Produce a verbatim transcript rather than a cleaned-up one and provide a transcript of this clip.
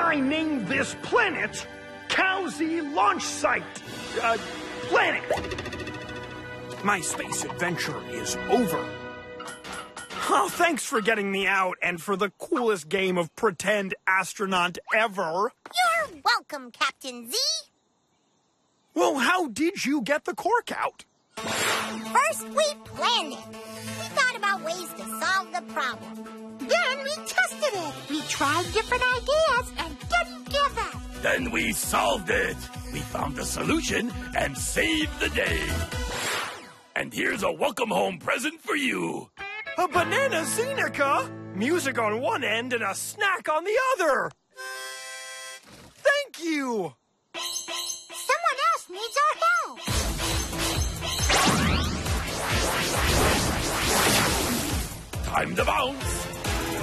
named this planet Cowsy Launch Site. Uh, planet. My space adventure is over. Oh, thanks for getting me out and for the coolest game of pretend astronaut ever. You're welcome, Captain Z. Well, how did you get the cork out? First, we planned it. We thought about ways to solve the problem. Then we tested it. We tried different ideas and didn't give up. Then we solved it. We found the solution and saved the day. And here's a welcome home present for you. A banana Zenica? Music on one end and a snack on the other. Thank you. Someone else needs our help. Time to bounce.